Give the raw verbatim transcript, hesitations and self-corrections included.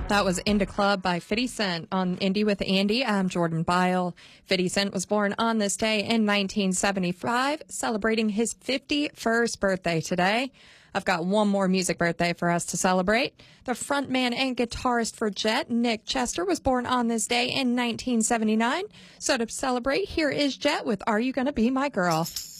That was Indie Club by fifty Cent on Indie with Andy. I'm Jordan Byle. fifty Cent was born on this day in nineteen seventy-five, celebrating his fifty-first birthday today. I've got one more music birthday for us to celebrate. The frontman and guitarist for Jet, Nick Chester, was born on this day in nineteen seventy-nine. So to celebrate, here is Jet with Are You Gonna Be My Girl?